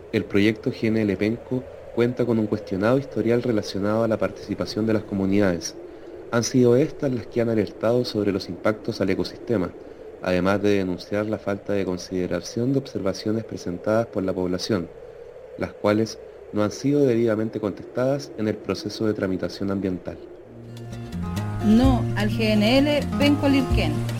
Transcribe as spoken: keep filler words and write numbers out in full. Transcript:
El proyecto G N L Penco cuenta con un cuestionado historial relacionado a la participación de las comunidades. Han sido estas las que han alertado sobre los impactos al ecosistema, además de denunciar la falta de consideración de observaciones presentadas por la población, las cuales no han sido debidamente contestadas en el proceso de tramitación ambiental. No al G N L Penco Lirquén.